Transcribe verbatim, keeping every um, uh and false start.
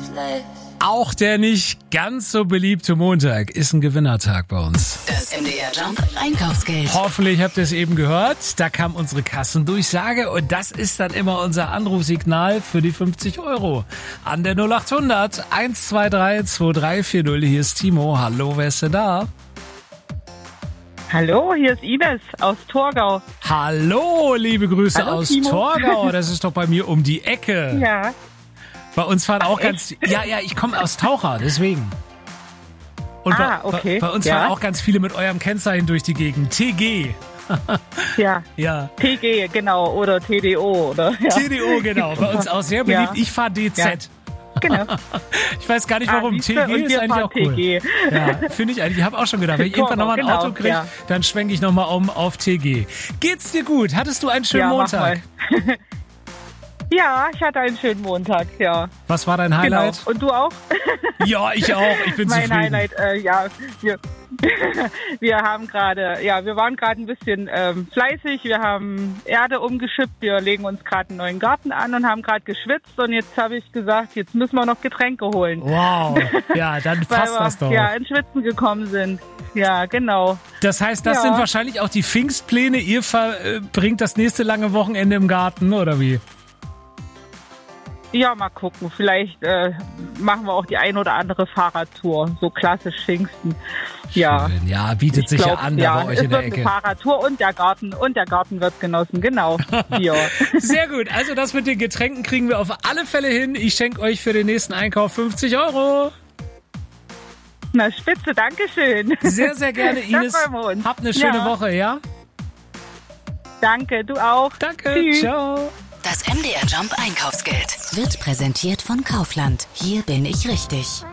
Auch der nicht ganz so beliebte Montag ist ein Gewinnertag bei uns. Das M D R Jump Einkaufsgeld. Hoffentlich habt ihr es eben gehört. Da kam unsere Kassendurchsage und das ist dann immer unser Anrufsignal für die fünfzig Euro. An der null acht hundert eins zwei drei zwei drei vier null. Hier ist Timo. Hallo, wer ist denn da? Hallo, hier ist Ines aus Torgau. Hallo, liebe Grüße Hallo, aus Timo. Torgau. Das ist doch bei mir um die Ecke. Ja. Bei uns fahren auch Ach, ganz... Ja, ja, ich komme aus Taucher, deswegen. Und Ah, bei, okay. bei, bei uns Ja. fahren auch ganz viele mit eurem Kennzeichen durch die Gegend. T G. Ja. Ja. T G, genau, oder T D O, oder? Ja. T D O, genau. Bei uns auch sehr beliebt. Ja. Ich fahre D Z. Genau. Ich weiß gar nicht, warum. Ah, siehste, T G und ist wir eigentlich fahren auch cool. T G. Ja, finde ich eigentlich. Ich habe auch schon gedacht, wenn ich irgendwann nochmal ein Genau, Auto kriege, ja. dann schwenke ich nochmal um auf T G. Geht's dir gut? Hattest du einen schönen Ja, mach Montag? mal. Ja, ich hatte einen schönen Montag, ja. Was war dein Highlight? Genau. Und du auch? Ja, ich auch. Ich bin mein zufrieden. Highlight, äh, ja, wir, wir haben gerade, ja, wir waren gerade ein bisschen ähm, fleißig, wir haben Erde umgeschippt, wir legen uns gerade einen neuen Garten an und haben gerade geschwitzt und jetzt habe ich gesagt, jetzt müssen wir noch Getränke holen. Wow. Ja, dann Weil passt wir, das doch. ja, ins Schwitzen gekommen sind. Ja, genau. Das heißt, das Ja. sind wahrscheinlich auch die Pfingstpläne. Ihr verbringt das nächste lange Wochenende im Garten, oder wie? Ja, mal gucken. Vielleicht äh, machen wir auch die ein oder andere Fahrradtour. So klassisch Pfingsten. Ja. Schön. Ja, bietet Ich sich glaub, ja an, da ja, bei euch es in der wird eine Ecke. Fahrradtour und der Garten und der Garten wird genossen, genau. Ja. Sehr gut. Also das mit den Getränken kriegen wir auf alle Fälle hin. Ich schenke euch für den nächsten Einkauf fünfzig Euro. Na spitze, dankeschön. Sehr, sehr gerne, Ines. Da freuen wir uns. Habt eine schöne Ja. Woche, ja? Danke, du auch. Danke. Tschüss. Ciao. Das M D R Jump Einkaufsgeld wird präsentiert von Kaufland. Hier bin ich richtig.